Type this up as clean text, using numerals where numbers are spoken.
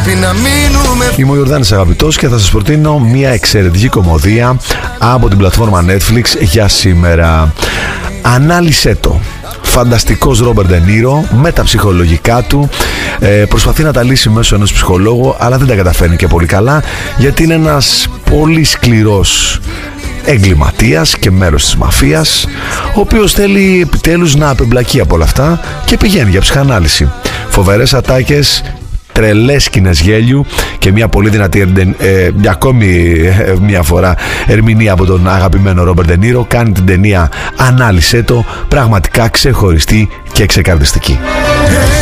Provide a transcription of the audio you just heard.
πρέπει να μείνουμε. Είμαι ο Ιορδάνης Αγαπητός και θα σας προτείνω μια εξαιρετική κομμωδία από την πλατφόρμα Netflix για σήμερα. Ανάλυσέ το. Φανταστικός Ρόμπερτ Ντε Νίρο με τα ψυχολογικά του, προσπαθεί να τα λύσει μέσω ενός ψυχολόγου, αλλά δεν τα καταφέρνει και πολύ καλά, γιατί είναι ένας πολύ σκληρός εγκληματίας και μέρος της μαφίας, ο οποίος θέλει επιτέλους να απεμπλακεί από όλα αυτά και πηγαίνει για ψυχανάλυση. Φοβερές ατάκες, τρελές σκηνές γέλιου και μια πολύ δυνατή ακόμη μια φορά ερμηνεία από τον αγαπημένο Ρόμπερτ Ντε Νίρο κάνει την ταινία Ανάλυσέ το πραγματικά ξεχωριστή και ξεκαρδιστική.